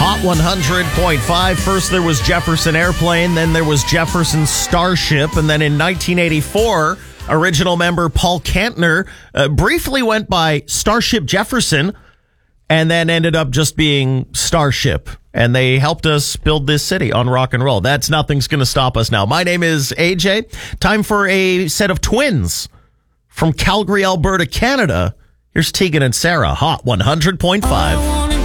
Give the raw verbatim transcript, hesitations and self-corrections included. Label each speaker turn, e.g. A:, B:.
A: Hot one hundred point five. First there was Jefferson Airplane, then there was Jefferson Starship, and then in nineteen eighty-four, original member Paul Kantner uh, briefly went by Starship Jefferson and then ended up just being Starship. And they helped us build this city on rock and roll. That's Nothing's Gonna Stop Us Now. My name is A J. Time for a set of twins from Calgary, Alberta, Canada. Here's Tegan and Sarah, Hot one hundred point five.